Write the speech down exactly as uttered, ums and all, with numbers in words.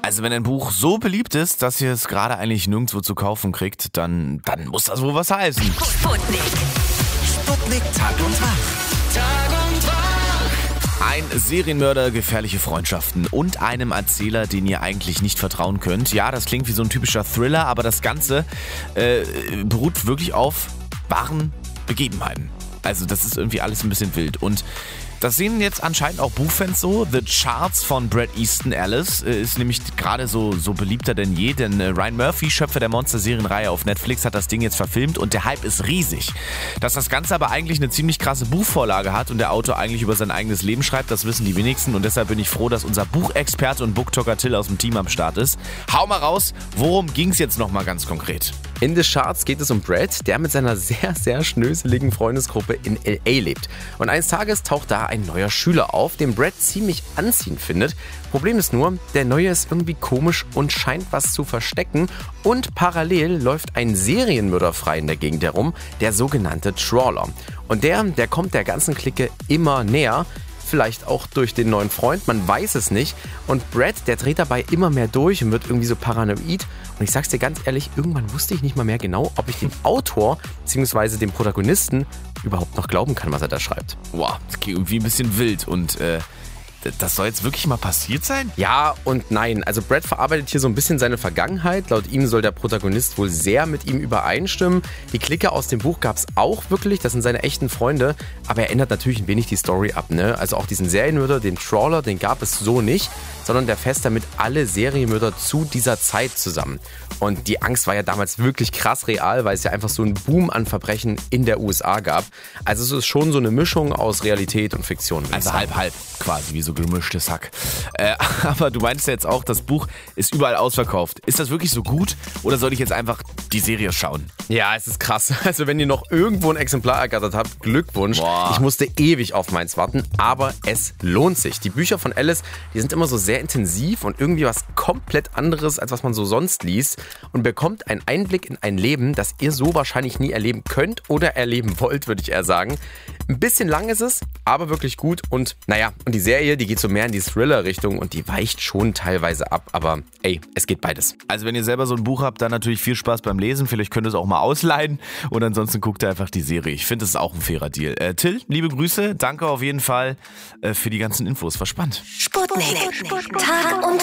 Also wenn ein Buch so beliebt ist, dass ihr es gerade eigentlich nirgendwo zu kaufen kriegt, dann, dann muss das wohl was heißen. Sputnik. Sputnik Tag und Wach. Tag und Wach. Ein Serienmörder, gefährliche Freundschaften und einem Erzähler, den ihr eigentlich nicht vertrauen könnt. Ja, das klingt wie so ein typischer Thriller, aber das Ganze äh, beruht wirklich auf wahren Begebenheiten. Also das ist irgendwie alles ein bisschen wild. Und das sehen jetzt anscheinend auch Buchfans so. The Charts von Bret Easton Ellis ist nämlich gerade so, so beliebter denn je, denn Ryan Murphy, Schöpfer der Monster-Serienreihe auf Netflix, hat das Ding jetzt verfilmt und der Hype ist riesig. Dass das Ganze aber eigentlich eine ziemlich krasse Buchvorlage hat und der Autor eigentlich über sein eigenes Leben schreibt, das wissen die wenigsten und deshalb bin ich froh, dass unser Buchexperte und Booktalker Till aus dem Team am Start ist. Hau mal raus, worum ging es jetzt nochmal ganz konkret? In The Charts geht es um Bret, der mit seiner sehr, sehr schnöseligen Freundesgruppe in L A lebt. Und eines Tages taucht da ein neuer Schüler auf, den Bret ziemlich anziehend findet. Problem ist nur, der Neue ist irgendwie komisch und scheint was zu verstecken. Und parallel läuft ein Serienmörder frei in der Gegend herum, der sogenannte Trawler. Und der, der kommt der ganzen Clique immer näher. Vielleicht auch durch den neuen Freund, man weiß es nicht. Und Bret, der dreht dabei immer mehr durch und wird irgendwie so paranoid. Und ich sag's dir ganz ehrlich, irgendwann wusste ich nicht mal mehr genau, ob ich dem Autor bzw. dem Protagonisten überhaupt noch glauben kann, was er da schreibt. Wow, das klingt irgendwie ein bisschen wild und äh, das soll jetzt wirklich mal passiert sein? Ja und nein. Also Bret verarbeitet hier so ein bisschen seine Vergangenheit. Laut ihm soll der Protagonist wohl sehr mit ihm übereinstimmen. Die Clique aus dem Buch gab es auch wirklich. Das sind seine echten Freunde. Aber er ändert natürlich ein wenig die Story ab. Ne? Also auch diesen Serienmörder, den Trawler, den gab es so nicht. Sondern der fasst damit alle Serienmörder zu dieser Zeit zusammen. Und die Angst war ja damals wirklich krass real, weil es ja einfach so einen Boom an Verbrechen in der U S A gab. Also es ist schon so eine Mischung aus Realität und Fiktion. Also halb, halb quasi, wie so gemischtes Hack. Äh, aber du meinst ja jetzt auch, das Buch ist überall ausverkauft. Ist das wirklich so gut oder soll ich jetzt einfach die Serie schauen? Ja, es ist krass. Also wenn ihr noch irgendwo ein Exemplar ergattert habt, Glückwunsch. Boah. Ich musste ewig auf meins warten, aber es lohnt sich. Die Bücher von Ellis, die sind immer so sehr intensiv und irgendwie was komplett anderes, als was man so sonst liest und bekommt einen Einblick in ein Leben, das ihr so wahrscheinlich nie erleben könnt oder erleben wollt, würde ich eher sagen. Ein bisschen lang ist es, aber wirklich gut und naja, und die Serie, die geht so mehr in die Thriller-Richtung und die weicht schon teilweise ab, aber ey, es geht beides. Also wenn ihr selber so ein Buch habt, dann natürlich viel Spaß beim Lesen, vielleicht könnt ihr es auch mal ausleihen und ansonsten guckt ihr einfach die Serie. Ich finde, das ist auch ein fairer Deal. Äh, Till, liebe Grüße, danke auf jeden Fall äh, für die ganzen Infos, war spannend. Sputnik. Tag und